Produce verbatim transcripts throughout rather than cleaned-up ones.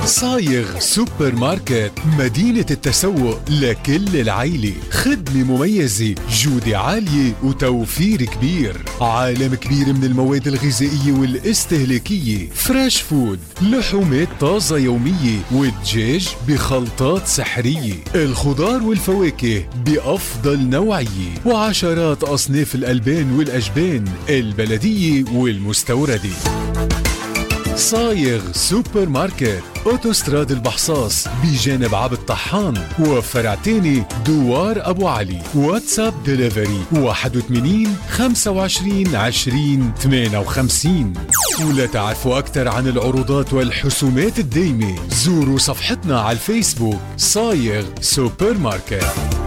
صايغ سوبر ماركت، مدينة التسوق لكل العيلة. خدمة مميزة، جودة عالية وتوفير كبير. عالم كبير من المواد الغذائية والاستهلاكية. فريش فود، لحومات طازة يومية، والدجاج بخلطات سحرية. الخضار والفواكه بأفضل نوعية، وعشرات أصناف الألبان والأجبان البلدية والمستوردة. صايغ سوبر ماركت، اوتوستراد البحصاص بجانب عبد طحان، وفرع تاني دوار ابو علي. واتساب ديليفري واحد وثمانين خمسة وعشرين عشرين ثمانية وخمسين. ولا تعرفوا اكثر عن العروضات والحسومات الدايمة، زوروا صفحتنا على الفيسبوك صايغ سوبر ماركت.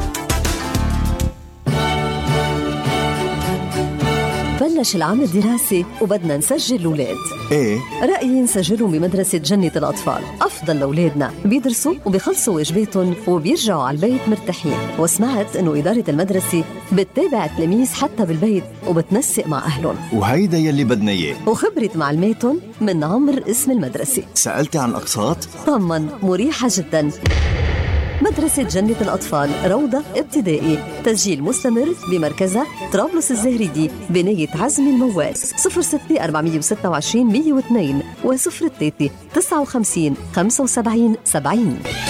بلش العام الدراسي وبدنا نسجل الأولاد. ايه؟ رأيي نسجلهم بمدرسة جنة الأطفال، أفضل لأولادنا، بيدرسوا وبيخلصوا واجباتهم وبيرجعوا على البيت مرتاحين. وسمعت إنه إدارة المدرسة بتتابع التلاميذ حتى بالبيت وبتنسق مع أهلهم، وهيدا يلي بدنا إياه. وخبرة معلماتهم من عمر اسم المدرسة. سألتي عن أقساط؟ طمن، مريحة جدا. مدرسة جنة الأطفال، روضة ابتدائي، تسجيل مستمر بمركزها طرابلس الزهريدي، بناية عزمي الموال. صفر ستة أربعمية وستة وعشرين مية واثنين وصفر ثلاثة تسعة وخمسين خمسة وسبعين سبعين.